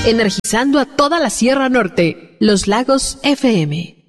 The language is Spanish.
energizando a toda la Sierra Norte. Los Lagos FM.